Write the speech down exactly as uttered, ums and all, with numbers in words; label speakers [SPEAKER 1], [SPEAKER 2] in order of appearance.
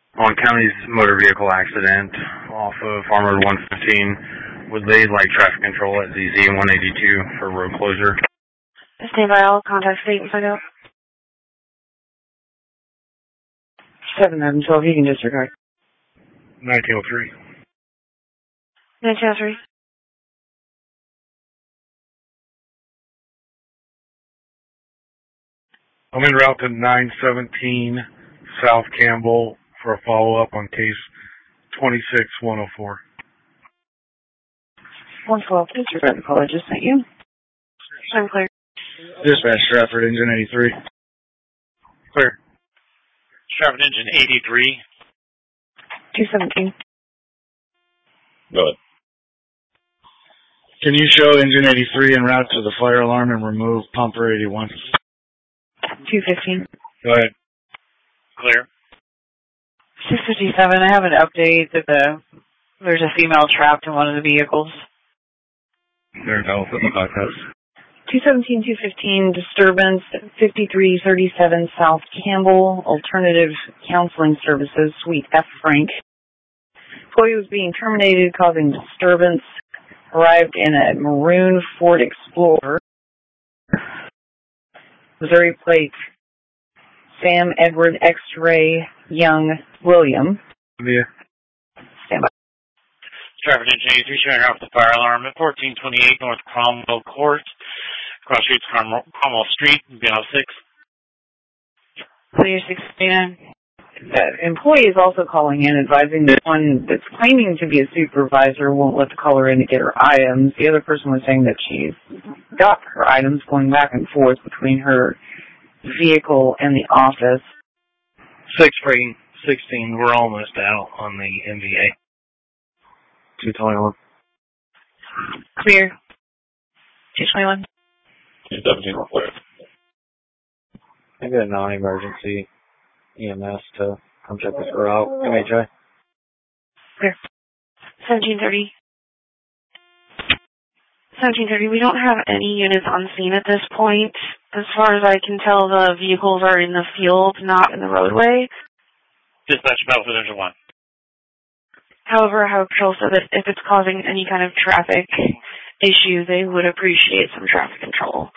[SPEAKER 1] On county's motor vehicle accident off of Farm Road one fifteen, would they like traffic control at Z Z one eighty-two for road closure?
[SPEAKER 2] Stand by, all contact state and find out. seven eleven twelve, you can disregard.
[SPEAKER 1] nineteen oh three.
[SPEAKER 2] nineteen oh three.
[SPEAKER 1] I'm en route to nine seventeen South Campbell for a follow-up on case twenty-six one oh four.
[SPEAKER 2] one twelve, disregard the call I just sent you. I'm clear.
[SPEAKER 1] Dispatch, Stratford, engine eighty-three. Clear.
[SPEAKER 3] Stratford, engine eighty-three.
[SPEAKER 2] two seventeen.
[SPEAKER 3] Go ahead.
[SPEAKER 1] Can you show engine eighty-three en route to the fire alarm and remove pumper eighty-one?
[SPEAKER 2] two fifteen.
[SPEAKER 1] Go ahead.
[SPEAKER 3] Clear.
[SPEAKER 2] six fifty-seven, I have an update that the, there's a female trapped in one of the vehicles.
[SPEAKER 1] There's health at the bypass.
[SPEAKER 2] two seventeen, two fifteen, disturbance, fifty-three thirty-seven South Campbell, Alternative Counseling Services, Suite F, Frank. Employee was being terminated, causing disturbance. Arrived in a maroon Ford Explorer. Missouri plate, Sam Edward X-Ray Young William.
[SPEAKER 1] Yeah.
[SPEAKER 2] Stand by.
[SPEAKER 3] Stratford, engine eighty-three, showing off the fire alarm at fourteen twenty-eight North Cromwell Court. Cross streets Cromwell, Cromwell Street, B L six.
[SPEAKER 2] Clear sixty-nine. The employee is also calling in, advising that one that's claiming to be a supervisor won't let the caller in to get her items. The other person was saying that she's got her items going back and forth between her vehicle and the office.
[SPEAKER 1] six three sixteen, we're almost out on the M V A. two twenty-one.
[SPEAKER 2] Clear. two twenty-one.
[SPEAKER 3] two seventeen, clear.
[SPEAKER 1] I got a non-emergency E M S to come check this girl out. M H I.
[SPEAKER 2] Clear. seventeen thirty. seventeen thirty, we don't have any units on scene at this point. As far as I can tell, the vehicles are in the field, not in the roadway.
[SPEAKER 3] Dispatch, Battlefield Engine one.
[SPEAKER 2] However, I have patrol so that if it's causing any kind of traffic issue, they would appreciate some traffic control.